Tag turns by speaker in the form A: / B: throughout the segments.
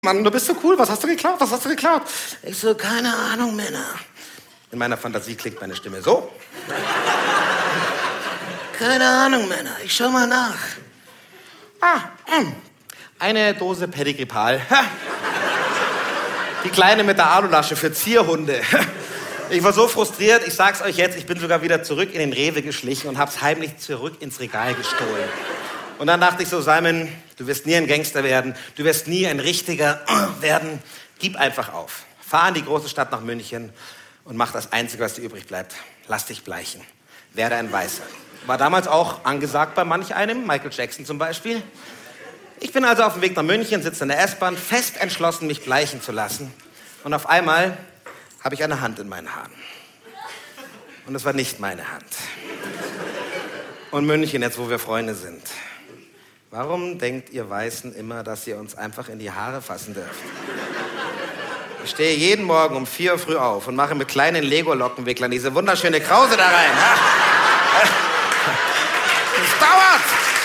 A: Mann, du bist so cool. Was hast du geklaut? Was hast du geklaut?
B: Ich so, keine Ahnung, Männer.
A: In meiner Fantasie klingt meine Stimme so.
B: Keine Ahnung, Männer. Ich schau mal nach.
A: Eine Dose Pedigripal. Die kleine mit der Alulasche für Zierhunde. Ich war so frustriert, ich sag's euch jetzt, ich bin sogar wieder zurück in den Rewe geschlichen und hab's heimlich zurück ins Regal gestohlen. Und dann dachte ich so, Simon, du wirst nie ein Gangster werden, du wirst nie ein richtiger werden. Gib einfach auf. Fahr in die große Stadt nach München und mach das Einzige, was dir übrig bleibt. Lass dich bleichen. Werde ein Weißer. War damals auch angesagt bei manch einem, Michael Jackson zum Beispiel. Ich bin also auf dem Weg nach München, sitze in der S-Bahn, fest entschlossen, mich bleichen zu lassen. Und auf einmal habe ich eine Hand in meinen Haaren. Und es war nicht meine Hand. Und München, jetzt wo wir Freunde sind. Warum denkt ihr Weißen immer, dass ihr uns einfach in die Haare fassen dürft? Ich stehe jeden Morgen um 4 Uhr früh auf und mache mit kleinen Lego-Lockenwicklern diese wunderschöne Krause da rein. Das dauert!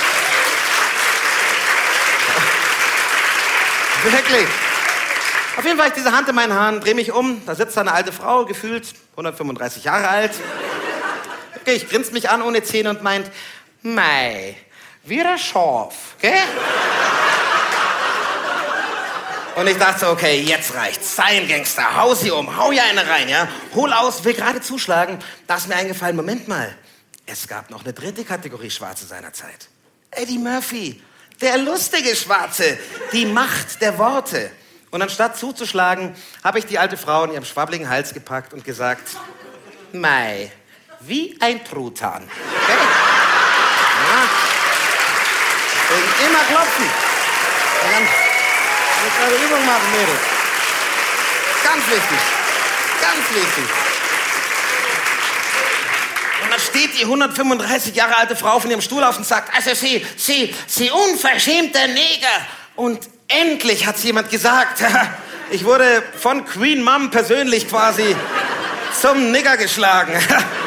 A: Wirklich. Auf jeden Fall habe ich diese Hand in meinen Haaren, drehe mich um, da sitzt da eine alte Frau, gefühlt 135 Jahre alt. Ich grinst mich an ohne Zähne und meint, mei, wieder scharf, gell? Und ich dachte so, okay, jetzt reicht's. Sei ein Gangster, hau sie um, hau ja eine rein, ja? Hol aus, will gerade zuschlagen. Da ist mir eingefallen, Moment mal, es gab noch eine dritte Kategorie Schwarze seiner Zeit. Eddie Murphy, der lustige Schwarze, die Macht der Worte. Und anstatt zuzuschlagen, habe ich die alte Frau in ihrem schwabbligen Hals gepackt und gesagt, mei, wie ein Truthahn. Okay? Ja. Immer klopfen. Und dann eine Übung machen, Mädels. Ganz wichtig. Ganz wichtig. Und dann steht die 135 Jahre alte Frau von ihrem Stuhl auf und sagt, also Sie unverschämter Neger. Und endlich hat's jemand gesagt. Ich wurde von Queen Mom persönlich quasi zum Nigger geschlagen.